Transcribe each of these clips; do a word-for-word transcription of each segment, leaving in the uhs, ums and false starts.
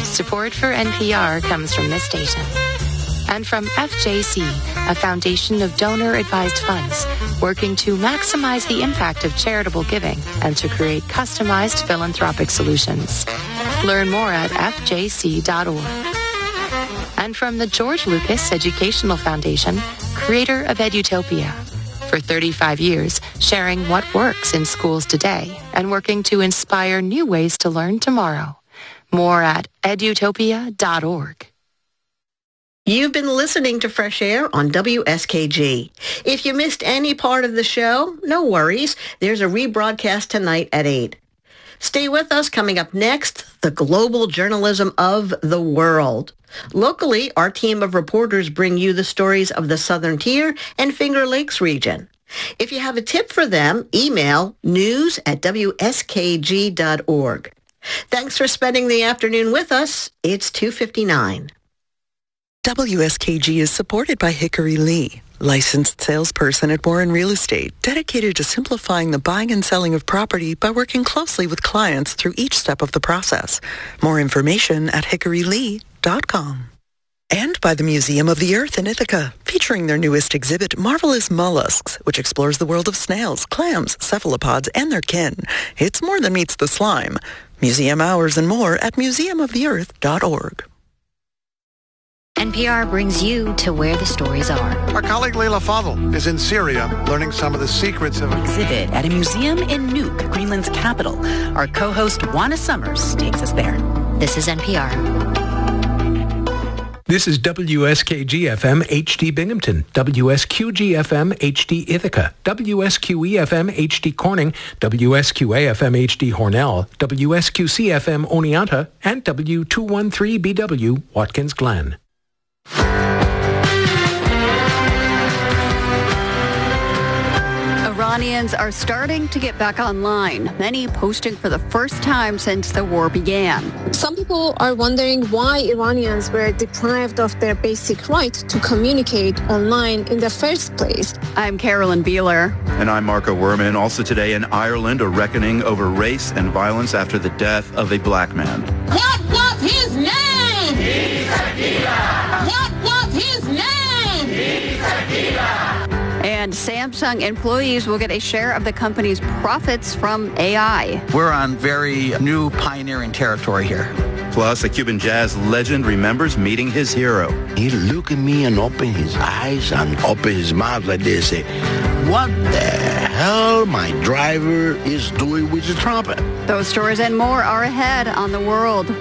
Support for N P R comes from this station. And from F J C, a foundation of donor-advised funds, working to maximize the impact of charitable giving and to create customized philanthropic solutions. Learn more at f j c dot org. And from the George Lucas Educational Foundation, creator of Edutopia. For thirty-five years, sharing what works in schools today and working to inspire new ways to learn tomorrow. More at edutopia dot org. You've been listening to Fresh Air on W S K G. If you missed any part of the show, no worries. There's a rebroadcast tonight at eight. Stay with us. Coming up next, the global journalism of the world. Locally, our team of reporters bring you the stories of the Southern Tier and Finger Lakes region. If you have a tip for them, email news at w s k g dot org. Thanks for spending the afternoon with us. It's two fifty-nine. W S K G is supported by Hickory Lee, licensed salesperson at Warren Real Estate, dedicated to simplifying the buying and selling of property by working closely with clients through each step of the process. More information at hickory lee dot com. And by the Museum of the Earth in Ithaca, featuring their newest exhibit, Marvelous Mollusks, which explores the world of snails, clams, cephalopods, and their kin. It's more than meets the slime. Museum hours and more at museum of the earth dot org. N P R brings you to where the stories are. Our colleague Leila Fadel is in Syria learning some of the secrets of... Exhibit at a museum in Nuuk, Greenland's capital. Our co-host Juana Summers takes us there. This is N P R. This is W S K G F M H D Binghamton, W S Q G F M H D Ithaca, W S Q E F M H D Corning, W S Q A F M H D Hornell, W S Q C F M Oneonta, and W two thirteen B W Watkins Glen. Iranians are starting to get back online, many posting for the first time since the war began. Some people are wondering why Iranians were deprived of their basic right to communicate online in the first place. I'm Carolyn Beeler. And I'm Marco Werman. Also today in Ireland, a reckoning over race and violence after the death of a black man. What was his name? What was his name? And Samsung employees will get a share of the company's profits from A I. We're on very new pioneering territory here. Plus, a Cuban jazz legend remembers meeting his hero. He looked at me and opened his eyes and opened his mouth like this. Say, what the hell my driver is doing with the trumpet? Those stories and more are ahead on The World.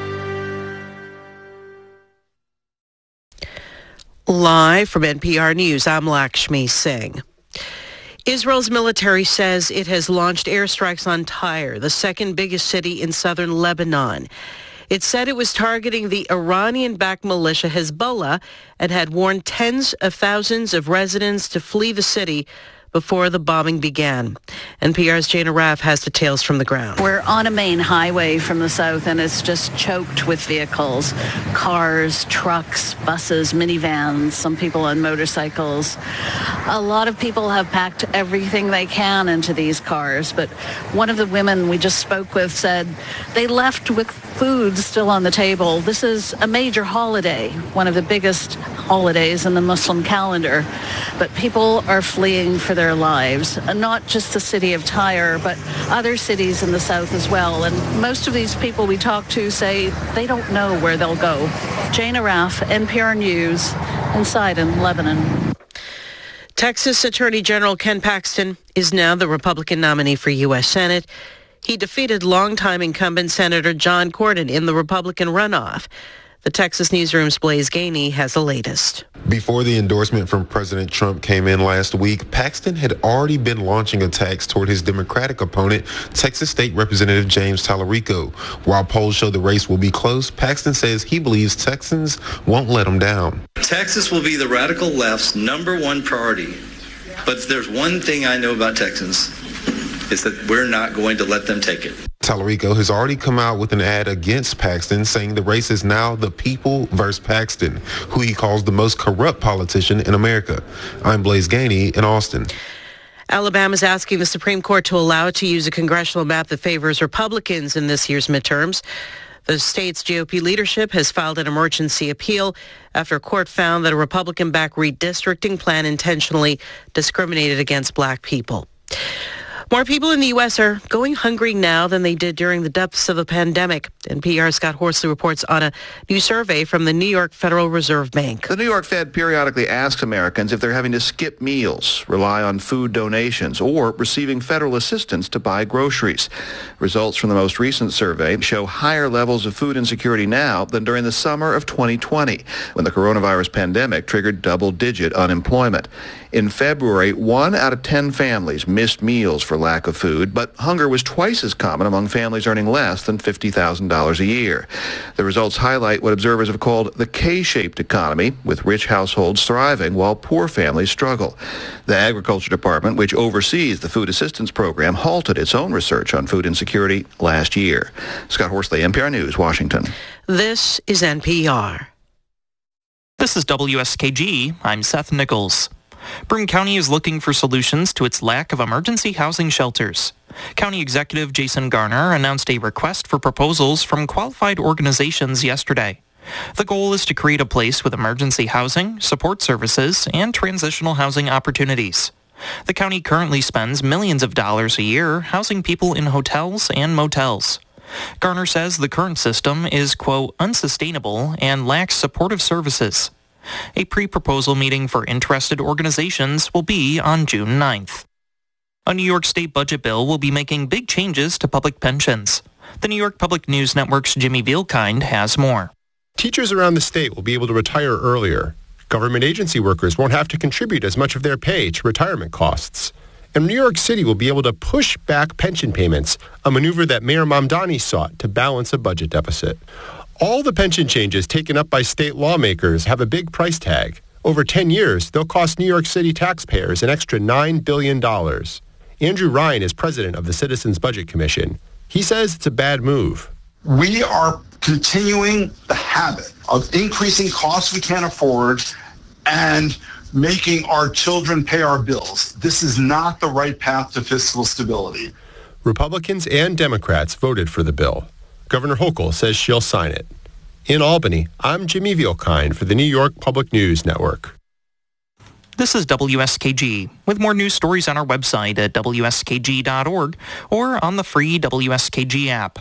Live from N P R News, I'm Lakshmi Singh. Israel's military says it has launched airstrikes on Tyre, the second biggest city in southern Lebanon. It said it was targeting the Iranian-backed militia Hezbollah and had warned tens of thousands of residents to flee the city before the bombing began. N P R's Jana Raff has details from the ground. We're on a main highway from the south, and it's just choked with vehicles, cars, trucks, buses, minivans, some people on motorcycles. A lot of people have packed everything they can into these cars, but one of the women we just spoke with said they left with food still on the table. This is a major holiday, one of the biggest holidays in the Muslim calendar, but people are fleeing for their lives, not just the city of Tyre, but other cities in the south as well. And most of these people we talk to say they don't know where they'll go. Jana Raff, N P R News, in Sidon, Lebanon. Texas Attorney General Ken Paxton is now the Republican nominee for U S Senate. He defeated longtime incumbent Senator John Cornyn in the Republican runoff. The Texas Newsroom's Blaise Gainey has the latest. Before the endorsement from President Trump came in last week, Paxton had already been launching attacks toward his Democratic opponent, Texas State Representative James Tallarico. While polls show the race will be close, Paxton says he believes Texans won't let him down. Texas will be the radical left's number one priority. But if there's one thing I know about Texans, is that we're not going to let them take it. Tallarico has already come out with an ad against Paxton, saying the race is now the people versus Paxton, who he calls the most corrupt politician in America. I'm Blaise Gainey in Austin. Alabama's asking the Supreme Court to allow it to use a congressional map that favors Republicans in this year's midterms. The state's G O P leadership has filed an emergency appeal after a court found that a Republican-backed redistricting plan intentionally discriminated against black people. More people in the U S are going hungry now than they did during the depths of the pandemic. N P R's Scott Horsley reports on a new survey from the New York Federal Reserve Bank. The New York Fed periodically asks Americans if they're having to skip meals, rely on food donations, or receiving federal assistance to buy groceries. Results from the most recent survey show higher levels of food insecurity now than during the summer of twenty twenty, when the coronavirus pandemic triggered double-digit unemployment. In February, one out of ten families missed meals for lack of food, but hunger was twice as common among families earning less than fifty thousand dollars a year. The results highlight what observers have called the K-shaped economy, with rich households thriving while poor families struggle. The Agriculture Department, which oversees the food assistance program, halted its own research on food insecurity last year. Scott Horsley, N P R News, Washington. This is N P R. This is W S K G. I'm Seth Nichols. Broome County is looking for solutions to its lack of emergency housing shelters. County Executive Jason Garner announced a request for proposals from qualified organizations yesterday. The goal is to create a place with emergency housing, support services, and transitional housing opportunities. The county currently spends millions of dollars a year housing people in hotels and motels. Garner says the current system is, quote, unsustainable and lacks supportive services. A pre-proposal meeting for interested organizations will be on June ninth. A New York State budget bill will be making big changes to public pensions. The New York Public News Network's Jimmy Vielkind has more. Teachers around the state will be able to retire earlier. Government agency workers won't have to contribute as much of their pay to retirement costs. And New York City will be able to push back pension payments, a maneuver that Mayor Mamdani sought to balance a budget deficit. All the pension changes taken up by state lawmakers have a big price tag. Over ten years, they'll cost New York City taxpayers an extra nine billion dollars. Andrew Ryan is president of the Citizens Budget Commission. He says it's a bad move. We are continuing the habit of increasing costs we can't afford and making our children pay our bills. This is not the right path to fiscal stability. Republicans and Democrats voted for the bill. Governor Hochul says she'll sign it. In Albany, I'm Jimmy Vielkind for the New York Public News Network. This is W S K G, with more news stories on our website at W S K G dot org or on the free W S K G app.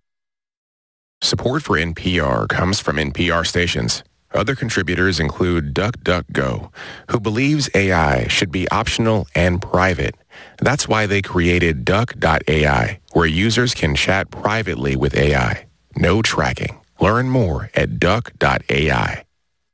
Support for N P R comes from N P R stations. Other contributors include DuckDuckGo, who believes A I should be optional and private. That's why they created Duck dot A I, where users can chat privately with A I. No tracking. Learn more at Duck dot A I.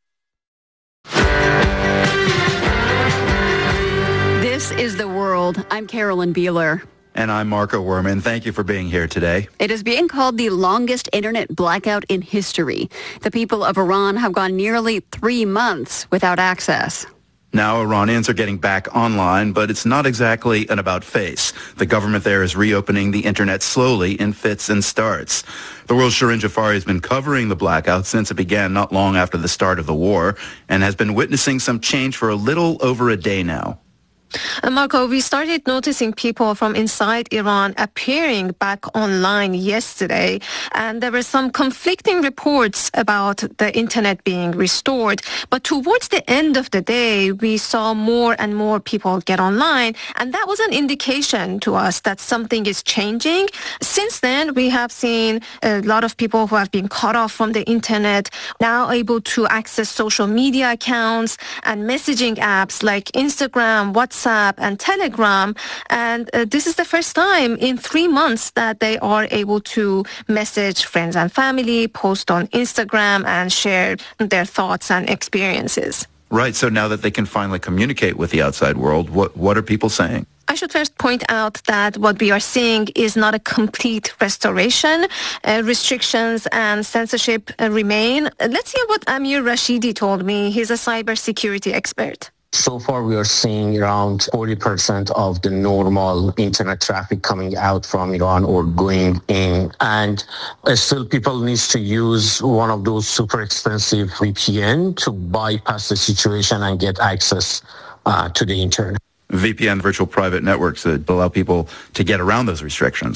This is The World. I'm Carolyn Beeler. And I'm Marco Werman. Thank you for being here today. It is being called the longest internet blackout in history. The people of Iran have gone nearly three months without access. Now Iranians are getting back online, but it's not exactly an about-face. The government there is reopening the internet slowly in fits and starts. The world's Shirin Jafari has been covering the blackout since it began not long after the start of the war and has been witnessing some change for a little over a day now. Uh, Marco, we started noticing people from inside Iran appearing back online yesterday, and there were some conflicting reports about the internet being restored. But towards the end of the day, we saw more and more people get online, and that was an indication to us that something is changing. Since then, we have seen a lot of people who have been cut off from the internet now able to access social media accounts and messaging apps like Instagram, WhatsApp, WhatsApp and Telegram. And uh, this is the first time in three months that they are able to message friends and family, post on Instagram, and share their thoughts and experiences. Right. So now that they can finally communicate with the outside world, what, what are people saying? I should first point out that what we are seeing is not a complete restoration. Uh, restrictions and censorship uh, remain. Uh, let's hear what Amir Rashidi told me. He's a cybersecurity expert. So far, we are seeing around forty percent of the normal internet traffic coming out from Iran or going in. And uh, still people need to use one of those super expensive V P N to bypass the situation and get access uh, to the internet. V P N, virtual private networks that allow people to get around those restrictions.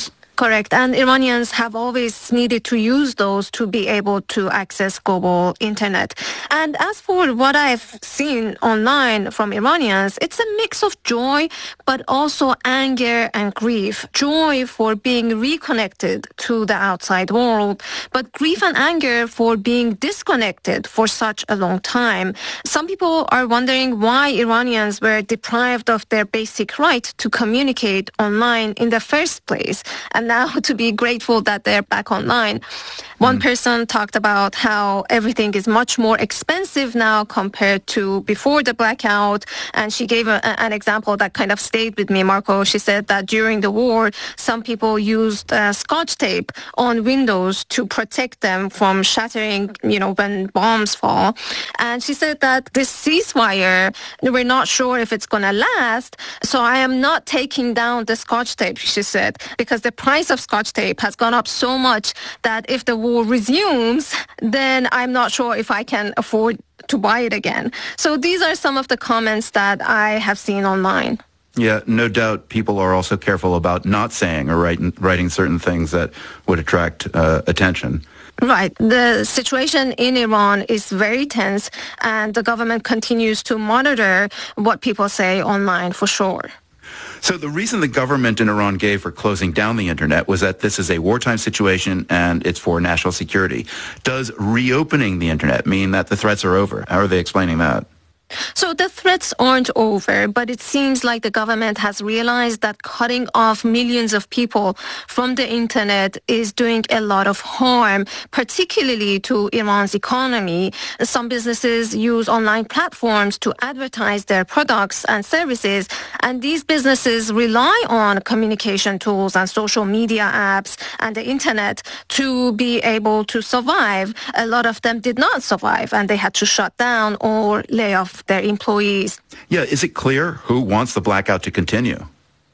correct. And Iranians have always needed to use those to be able to access global internet. And as for what I've seen online from Iranians, it's a mix of joy, but also anger and grief. Joy for being reconnected to the outside world, but grief and anger for being disconnected for such a long time. Some people are wondering why Iranians were deprived of their basic right to communicate online in the first place, and now to be grateful that they're back online. One mm. person talked about how everything is much more expensive now compared to before the blackout, and she gave a, an example that kind of stayed with me, Marco. She said that during the war, some people used uh, scotch tape on windows to protect them from shattering, you know, when bombs fall. And she said that this ceasefire, we're not sure if it's going to last, so I am not taking down the scotch tape, she said, because the price of scotch tape has gone up so much that if the war resumes, then I'm not sure if I can afford to buy it again. So these are some of the comments that I have seen online. Yeah, no doubt people are also careful about not saying or writing, writing certain things that would attract uh, attention. Right. The situation in Iran is very tense, and the government continues to monitor what people say online for sure. So the reason the government in Iran gave for closing down the internet was that this is a wartime situation and it's for national security. Does reopening the internet mean that the threats are over? How are they explaining that? So the threats aren't over, but it seems like the government has realized that cutting off millions of people from the internet is doing a lot of harm, particularly to Iran's economy. Some businesses use online platforms to advertise their products and services, and these businesses rely on communication tools and social media apps and the internet to be able to survive. A lot of them did not survive, and they had to shut down or lay off their employees. Yeah, is it clear who wants the blackout to continue?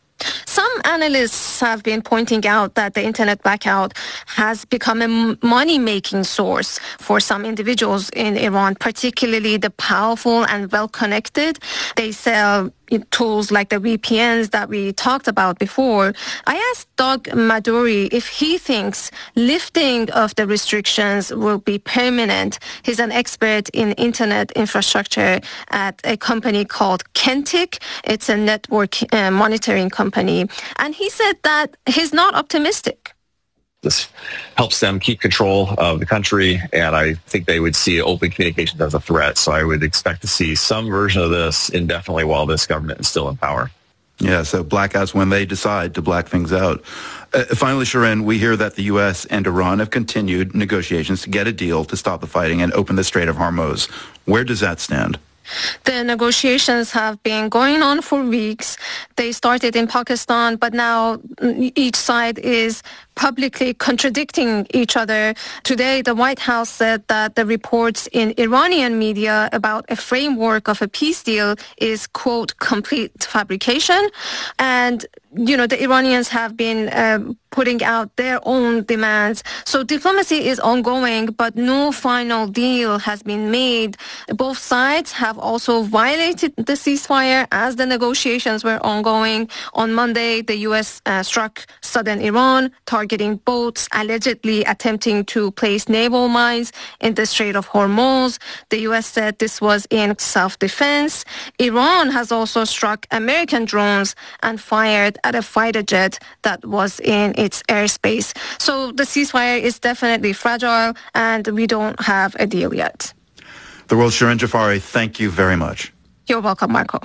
Some analysts have been pointing out that the internet blackout has become a money-making source for some individuals in Iran, particularly the powerful and well-connected. They sell tools like the V P Ns that we talked about before. I asked Doug Maduri if he thinks lifting of the restrictions will be permanent. He's an expert in internet infrastructure at a company called Kentic. It's a network uh, monitoring company. And he said that he's not optimistic. This helps them keep control of the country, and I think they would see open communications as a threat. So I would expect to see some version of this indefinitely while this government is still in power. Yeah, so blackouts when they decide to black things out. Uh, finally, Shirin, we hear that the U S and Iran have continued negotiations to get a deal to stop the fighting and open the Strait of Hormuz. Where does that stand? The negotiations have been going on for weeks. They started in Pakistan, but now each side is publicly contradicting each other. Today, the White House said that the reports in Iranian media about a framework of a peace deal is, quote, complete fabrication. And, you know, the Iranians have been uh, putting out their own demands. So diplomacy is ongoing, but no final deal has been made. Both sides have also violated the ceasefire as the negotiations were ongoing. On Monday, the U S uh, struck southern Iran, targeting boats allegedly attempting to place naval mines in the Strait of Hormuz. The U S said this was in self-defense. Iran has also struck American drones and fired at a fighter jet that was in its airspace. So the ceasefire is definitely fragile, and we don't have a deal yet. The World's Shirin Jafari, thank you very much. You're welcome, Marco.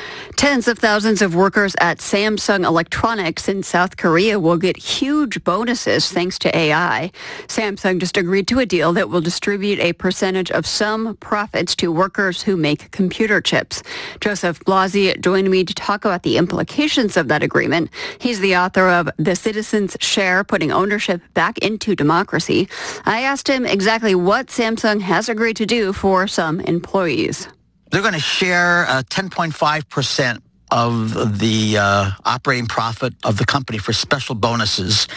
Tens of thousands of workers at Samsung Electronics in South Korea will get huge bonuses thanks to A I. Samsung just agreed to a deal that will distribute a percentage of some profits to workers who make computer chips. Joseph Blasi joined me to talk about the implications of that agreement. He's the author of The Citizen's Share, Putting Ownership Back into Democracy. I asked him exactly what Samsung has agreed to do for some employees. They're going to share uh, ten point five percent of the uh, operating profit of the company for special bonuses.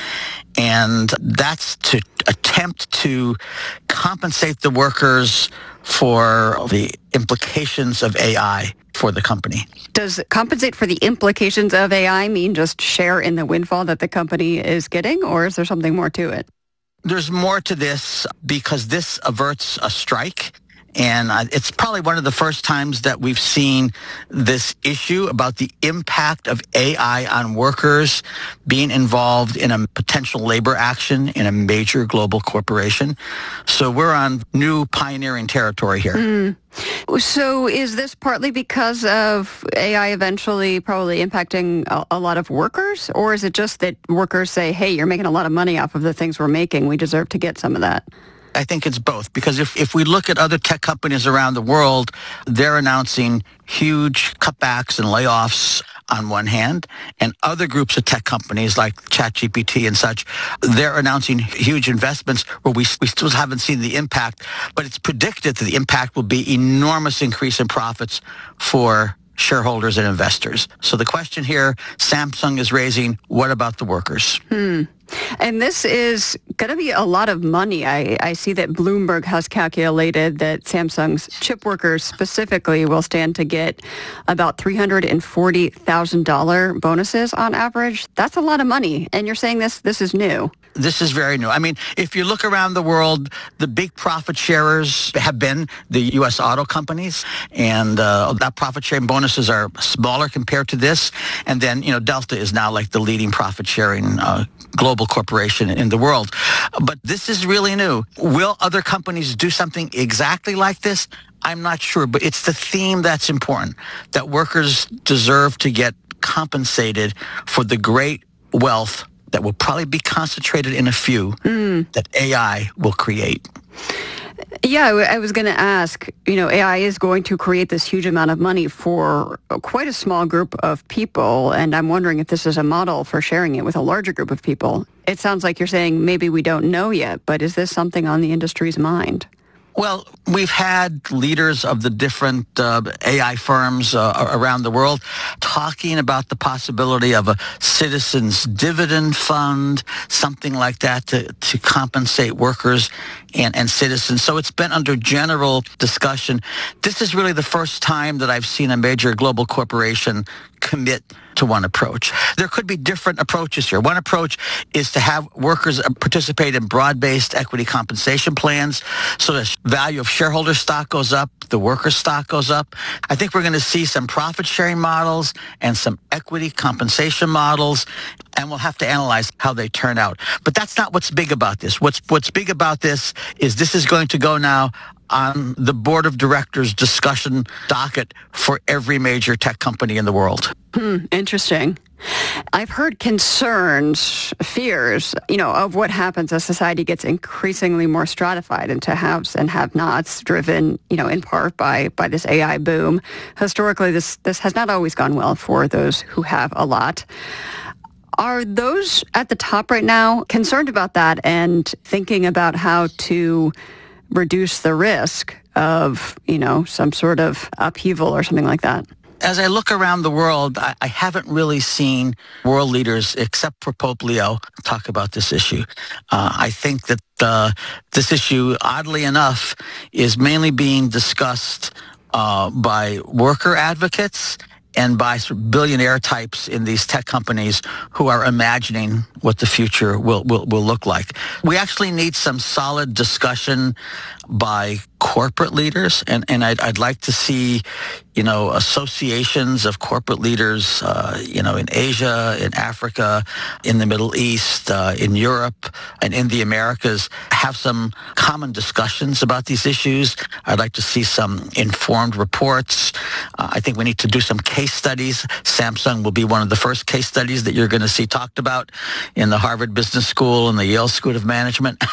And that's to attempt to compensate the workers for the implications of A I. for the company. Does compensate for the implications of A I mean just share in the windfall that the company is getting, or is there something more to it? There's more to this because this averts a strike. And it's probably one of the first times that we've seen this issue about the impact of A I on workers being involved in a potential labor action in a major global corporation. So we're on new pioneering territory here. Mm. So is this partly because of A I eventually probably impacting a, a lot of workers? Or is it just that workers say, hey, you're making a lot of money off of the things we're making. We deserve to get some of that? I think it's both, because if, if we look at other tech companies around the world, they're announcing huge cutbacks and layoffs on one hand, and other groups of tech companies like ChatGPT and such, they're announcing huge investments where we, we still haven't seen the impact, but it's predicted that the impact will be enormous increase in profits for shareholders and investors. So the question here, Samsung is raising, what about the workers? Hmm. And this is going to be a lot of money. I, I see that Bloomberg has calculated that Samsung's chip workers specifically will stand to get about three hundred forty thousand dollars bonuses on average. That's a lot of money. And you're saying this this is new. This is very new. I mean, if you look around the world, the big profit sharers have been the U S auto companies, and uh, that profit sharing bonuses are smaller compared to this. And then, you know, Delta is now like the leading profit sharing uh, global corporation in the world. But this is really new. Will other companies do something exactly like this? I'm not sure, but it's the theme that's important, that workers deserve to get compensated for the great wealth that will probably be concentrated in a few mm. that A I will create. Yeah, I was going to ask, you know, A I is going to create this huge amount of money for quite a small group of people, and I'm wondering if this is a model for sharing it with a larger group of people. It sounds like you're saying maybe we don't know yet, but is this something on the industry's mind? Well, we've had leaders of the different uh, A I firms uh, around the world talking about the possibility of a citizens' dividend fund, something like that to, to compensate workers and, and citizens. So it's been under general discussion. This is really the first time that I've seen a major global corporation commit to one approach. There could be different approaches here. One approach is to have workers participate in broad-based equity compensation plans so the value of shareholder stock goes up, the worker stock goes up. I think we're going to see some profit-sharing models and some equity compensation models, and we'll have to analyze how they turn out. But that's not what's big about this. What's what's big about this is this is going to go now on the board of directors discussion docket for every major tech company in the world. Hmm, interesting. I've heard concerns, fears, you know, of what happens as society gets increasingly more stratified into haves and have-nots, driven, you know, in part by, by this A I boom. Historically, this, this has not always gone well for those who have a lot. Are those at the top right now concerned about that and thinking about how to reduce the risk of, you know, some sort of upheaval or something like that? As I look around the world, I, I haven't really seen world leaders, except for Pope Leo, talk about this issue. Uh, I think that uh, this issue, oddly enough, is mainly being discussed uh, by worker advocates and by billionaire types in these tech companies who are imagining what the future will, will, will look like. We actually need some solid discussion by corporate leaders, and, and I'd, I'd like to see, you know, associations of corporate leaders, uh, you know, in Asia, in Africa, in the Middle East, uh, in Europe, and in the Americas have some common discussions about these issues. I'd like to see some informed reports. Uh, I think we need to do some case studies. Samsung will be one of the first case studies that you're going to see talked about in the Harvard Business School and the Yale School of Management.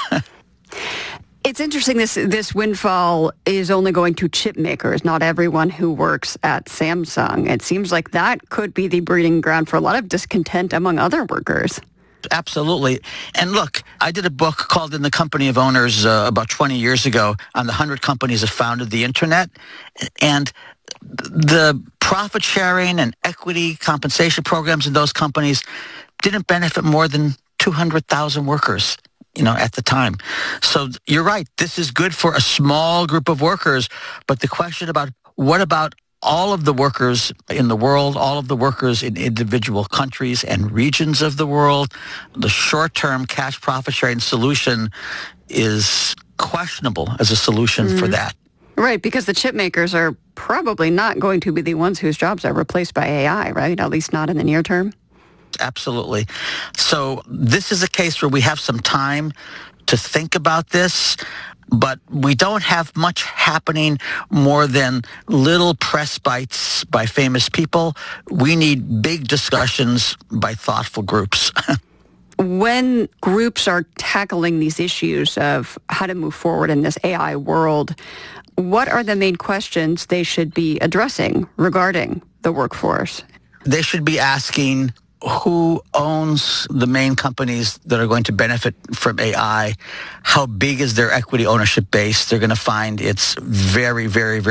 It's interesting, this this windfall is only going to chip makers, not everyone who works at Samsung. It seems like that could be the breeding ground for a lot of discontent among other workers. Absolutely. And look, I did a book called In the Company of Owners uh, about twenty years ago on the one hundred companies that founded the Internet. And the profit sharing and equity compensation programs in those companies didn't benefit more than two hundred thousand workers, you know, at the time. So you're right. This is good for a small group of workers. But the question about what about all of the workers in the world, all of the workers in individual countries and regions of the world. The short-term cash profit sharing solution is questionable as a solution mm-hmm. for that. Right, because the chip makers are probably not going to be the ones whose jobs are replaced by A I, right? At least not in the near term. Absolutely. So this is a case where we have some time to think about this, but we don't have much happening more than little press bites by famous people. We need big discussions by thoughtful groups. When groups are tackling these issues of how to move forward in this A I world, what are the main questions they should be addressing regarding the workforce? They should be asking who owns the main companies that are going to benefit from A I? How big is their equity ownership base? They're going to find it's very, very, very